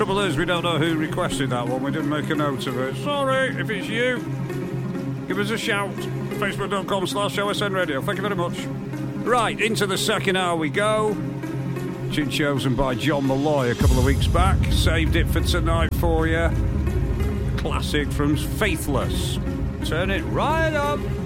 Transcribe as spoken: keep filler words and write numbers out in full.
Trouble is, we don't know who requested that one. We didn't make a note of it. Sorry, if it's you, give us a shout. Facebook.com slash OSN Radio. Thank you very much. Right, into the second hour we go. Tune chosen by John Malloy a couple of weeks back. Saved it for tonight for you. A classic from Faithless. Turn it right up.